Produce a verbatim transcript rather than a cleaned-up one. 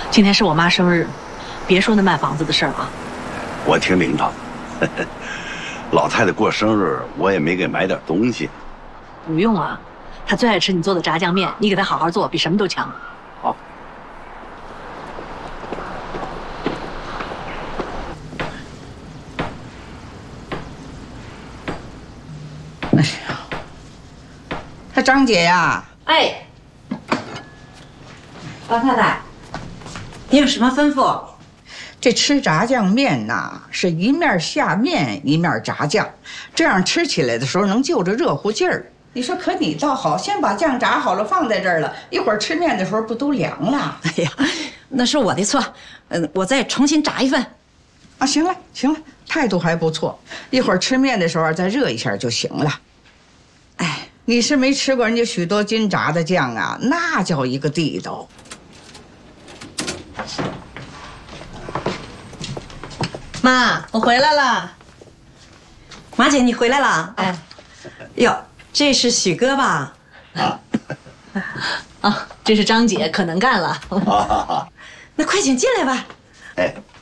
今天是我妈生日，别说那卖房子的事儿啊。 我听领导，老太太过生日，我也没给买点东西。 不用啊，她最爱吃你做的炸酱面，你给她好好做，比什么都强。 好。 哎呀，他张姐呀， 哎，老太太，你有什么吩咐？ 这吃炸酱面呐，是一面下面一面炸酱，这样吃起来的时候能就着热乎劲儿。你说可你倒好，先把酱炸好了放在这儿了，一会儿吃面的时候不都凉了？ 哎呀，那是我的错，嗯，我再重新炸一份。 啊，行了行了，态度还不错，一会儿吃面的时候再热一下就行了。哎，你是没吃过人家许多金炸的酱啊，那叫一个地道。 妈，我回来了。马姐，你回来了？哎，哟，这是许哥吧？ 啊，啊，这是张姐，可能干了。 那快请进来吧。 哎。